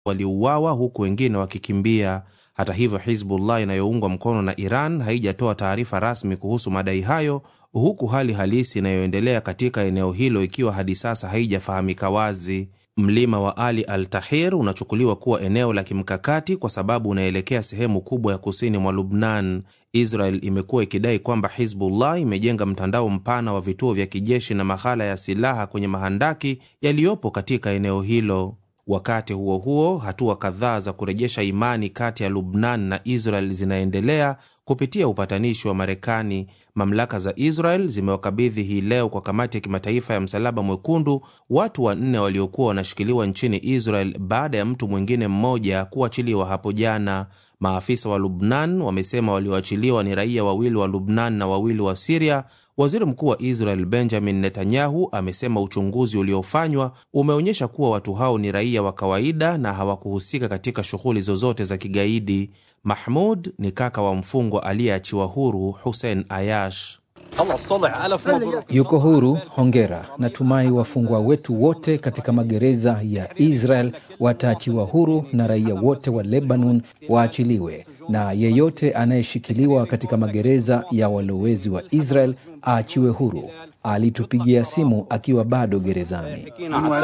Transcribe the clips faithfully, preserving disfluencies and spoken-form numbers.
waliuawa huku wengine wakikimbia. Hata hivyo, Hizbullah inayoungwa mkono na Iran haijatoa taarifa rasmi kuhusu madai hayo, huku hali halisi inayoendelea katika eneo hilo ikiwa hadi sasa haijafahamika wazi. Mlima wa Ali al-Tahrir unachukuliwa kuwa eneo la kimkakati kwa sababu unaelekea sehemu kubwa ya kusini mwa Lubnan. Israel imekuwa ikidai kwamba Hizbullah imejenga mtandao mpana wa vituo vya kijeshi na maghala ya silaha kwenye mahandaki yaliyopo katika eneo hilo. Wakati huo huo, hatua kadhaa za kurejesha imani kati ya Lubnan na Israel zinaendelea kupitia upatanishi wa Marekani. Mamlaka za Israel zimewakabidhi hii leo kwa kamati ya kimataifa ya Msalaba Mwekundu watu wanne waliokuwa wanashikiliwa nchini Israel baada ya mtu mwingine mmoja kuachiliwa hapo jana. Maafisa wa Lubnan wamesema walioachiliwa ni raia wawili wa Lubnan na wawili wa Syria. Waziri Mkuu wa Israel Benjamin Netanyahu amesema uchunguzi uliofanywa umeonyesha kuwa watu hao ni raia wa kawaida na hawakuhusika katika shughuli zozote za kigaidi. Mahmoud ni kaka wa mfungwa aliyeachiwa huru Hussein Ayash. Yuko huru, hongera. Natumai wafungwa wetu wote katika magereza ya Israel wataachiwa huru na raia wote wa Lebanon waachiliwe, na yeyote anayeshikiliwa katika magereza ya walowezi wa Israel aachiwe huru. Alitupigia simu akiwa bado gerezani.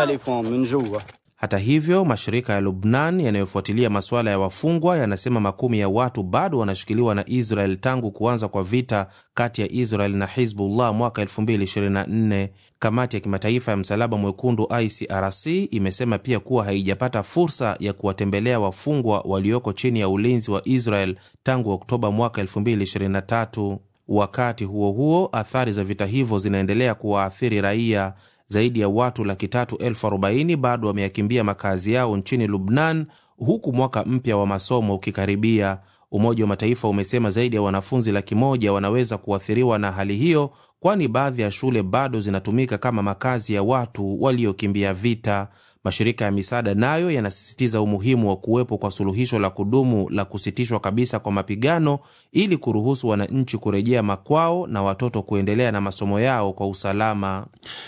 Hata hivyo, mashirika ya Lubnan yanayofuatilia masuala ya wafungwa yanasema makumi ya watu bado wanashikiliwa na Israel tangu kuanza kwa vita kati ya Israel na Hizbullah mwaka elfu mbili ishirini na nne. Kamati ya kimataifa ya Msalaba Mwekundu I C R C imesema pia kuwa haijapata fursa ya kuwatembelea wafungwa walioko chini ya ulinzi wa Israel tangu Oktoba mwaka elfu mbili ishirini na tatu. Wakati huo huo, athari za vita hivyo zinaendelea kuwaathiri raia. Zaidi ya watu laki tatu elfu arobaini bado wameyakimbia makazi yao nchini Lubnan, huku mwaka mpya wa masomo ukikaribia. Umoja wa Mataifa umesema zaidi ya wanafunzi laki moja wanaweza kuathiriwa na hali hiyo, kwani baadhi ya shule bado zinatumika kama makazi ya watu waliokimbia vita. Mashirika ya misaada nayo yanasisitiza umuhimu wa kuwepo kwa suluhisho la kudumu la kusitishwa kabisa kwa mapigano ili kuruhusu wananchi kurejea makwao na watoto kuendelea na masomo yao kwa usalama.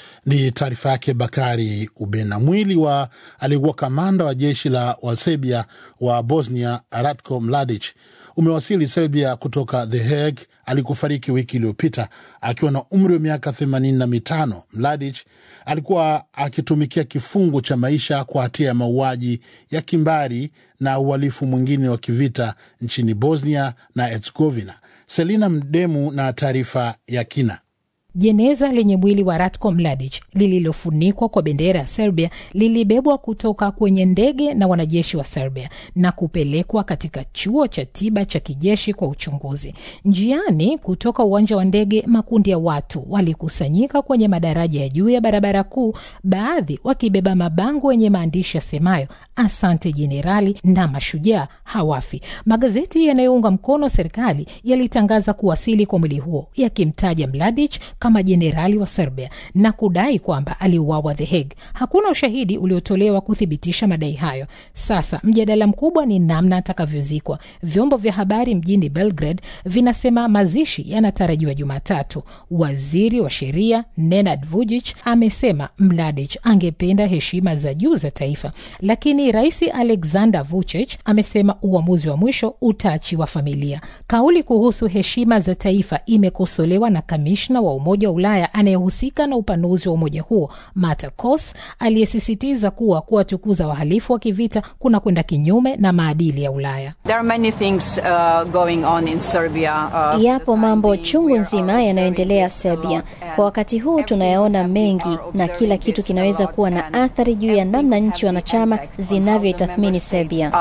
Ni taarifa yake Bakari Ubena. Mwili wa aliyekuwa kamanda wa jeshi la wa Serbia wa Bosnia Ratko Mladic umewasili Serbia kutoka The Hague alikufariki wiki iliyopita akiwa na umri wa miaka themanini na mitano. Mladic alikuwa akitumikia kifungo cha maisha kwa hatia ya mauaji ya kimbari na uhalifu mwingine wa kivita nchini Bosnia na Herzegovina. Selina Mdemu na taarifa ya kina. Jeneza lenye mwili wa Ratko Mladic lililofunikwa kwa bendera ya Serbia lilibebwa kutoka kwenye ndege na wanajeshi wa Serbia na kupelekwa katika chuo cha tiba cha kijeshi kwa uchunguzi. Njiani kutoka uwanja wa ndege, makundi ya watu walikusanyika kwenye madaraja ya juu ya barabara kuu, baadhi wakibeba mabango yenye maandishi yasemayo asante jenerali na mashujaa hawafi. Magazeti yanayounga mkono serikali yalitangaza kuwasili kwa mwili huo, yakimtaja Mladic kama jenerali wa Serbia na kudai kwamba aliuawa The Hague. Hakuna ushahidi uliotolewa kuthibitisha madai hayo. Sasa mjadala mkubwa ni namna atakavyozikwa. Vyombo vya habari mjini Belgrade vinasema mazishi yanatarajiwa Jumatatu. Waziri wa sheria Nenad Vujic amesema Mladic angependa heshima za juu za taifa, lakini Rais Aleksandar Vučić amesema uamuzi wa mwisho utaachiwa familia. Kauli kuhusu heshima za taifa imekosolewa na kamishna wa Umoja wa Ulaya anayehusika na upanuzi wa umoja huo, Mata Kos, aliyesisitiza kuwa kuwatukuza wahalifu wa kivita kuna kwenda kinyume na maadili ya Ulaya. There are many things uh, going on in Serbia. Uh, Yapo mambo chungu nzima yanayoendelea Serbia. Kwa wakati huu tunayaona mengi na kila kitu kinaweza kuwa na athari juu ya namna nchi wanachama zinavyoitathmini Serbia.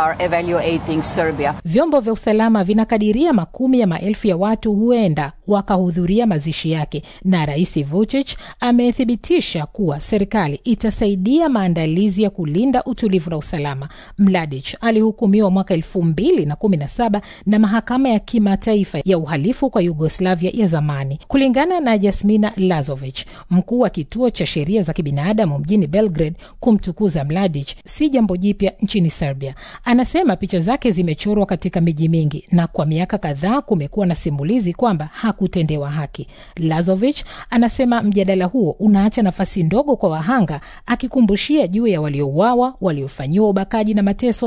Serbia. Vyombo vya usalama vinakadiria makumi ya maelfu ya watu huenda wakahudhuria mazishi yake, na Rais Vučić amethibitisha kuwa serikali itasaidia maandalizi ya kulinda utulivu na usalama. Mladic alihukumiwa mwaka elfu mbili na kumi na saba na mahakama ya kimataifa ya uhalifu kwa Yugoslavia ya zamani. Kulingana na Jasmina Lazovic, mkuu wa kituo cha sheria za kibinadamu mjini Belgrade, kumtukuza Mladic si jambo jipya nchini Serbia. Anasema picha zake zimechorwa katika miji mingi na kwa miaka kadhaa kumekuwa na simulizi kwamba kutendewa haki. Lazovich anasema mjadala huo unaacha nafasi ndogo kwa wahanga, akikumbushia juu ya waliouawa, waliofanyiwa ubakaji na mateso